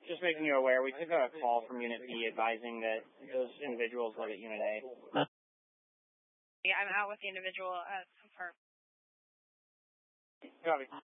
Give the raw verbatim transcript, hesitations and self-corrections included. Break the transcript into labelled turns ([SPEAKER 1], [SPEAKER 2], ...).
[SPEAKER 1] Just making you aware, we took a call from Unit B advising that those individuals live at Unit A.
[SPEAKER 2] Yeah, I'm out with the individual. Uh, confirmed.
[SPEAKER 1] Copy.